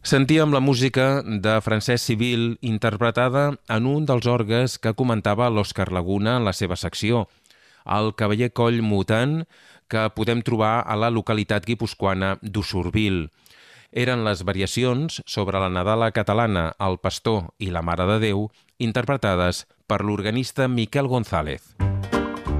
Sentíem la música de Francesc Civil interpretada en un dels orgues que comentava l'Òscar Laguna en la seva secció, el Cavaller Coll Mutant, que podem trobar a la localitat guipuscoana d'Ussorbil. Eren les variacions sobre la Nadala catalana, el Pastor i la Mare de Déu, interpretades per l'organista Miquel González.